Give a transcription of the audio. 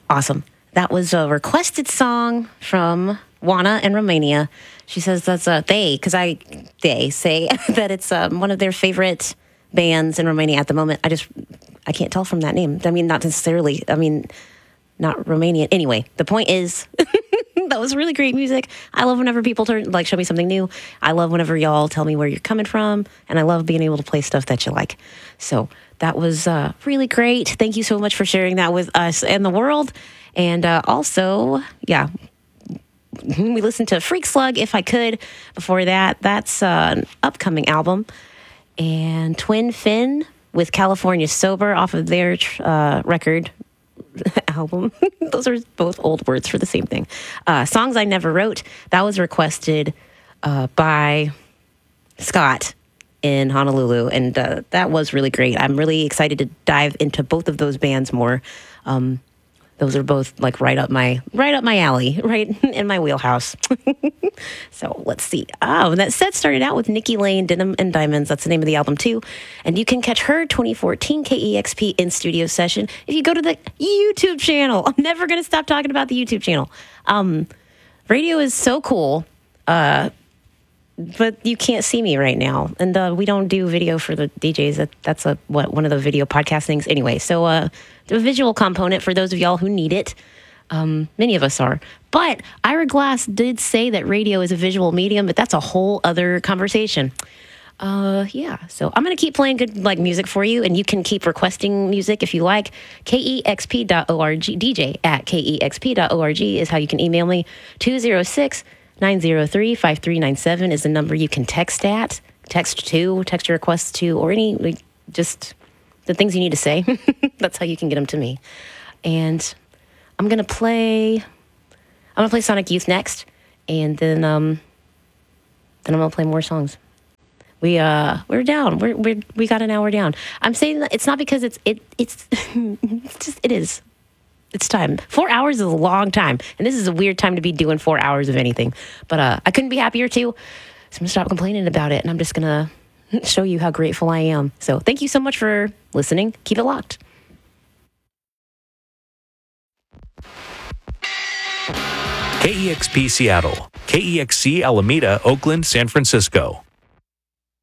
Awesome. That was a requested song from Juana in Romania. She says that's they say that it's one of their favorite bands in Romania at the moment. I can't tell from that name. I mean, not necessarily. I mean, not Romanian. Anyway, the point is that was really great music. I love whenever people show me something new. I love whenever y'all tell me where you're coming from, and I love being able to play stuff that you like. So that was really great. Thank you so much for sharing that with us and the world. And also, we listened to Freak Slug, If I Could. Before that, that's an upcoming album. And Twin Fin with California Sober off of their record album. Those are both old words for the same thing. Songs I Never Wrote. That was requested by Scott in Honolulu, and that was really great. I'm really excited to dive into both of those bands more. Those are both like right up my alley, right in my wheelhouse. So let's see. Oh, and that set started out with Nikki Lane, Denim and Diamonds. That's the name of the album too. And you can catch her 2014 KEXP in studio session if you go to the YouTube channel. I'm never going to stop talking about the YouTube channel. Radio is so cool. But you can't see me right now. And we don't do video for the DJs. That's one of the video podcast things anyway. So the visual component for those of y'all who need it. Many of us are. But Ira Glass did say that radio is a visual medium, but that's a whole other conversation. So I'm going to keep playing good music for you, and you can keep requesting music if you like. KEXP.org, DJ at KEXP.org is how you can email me. 206-903-5397 is the number you can text at, text your requests to, or any, just the things you need to say. That's how you can get them to me. And I'm going to play Sonic Youth next, and then I'm going to play more songs. We're down. We got an hour down. I'm saying that it's not because it's just, it is. It's time. 4 hours is a long time. And this is a weird time to be doing 4 hours of anything. But I couldn't be happier too. So I'm going to stop complaining about it. And I'm just going to show you how grateful I am. So thank you so much for listening. Keep it locked. KEXP Seattle, KEXC Alameda, Oakland, San Francisco.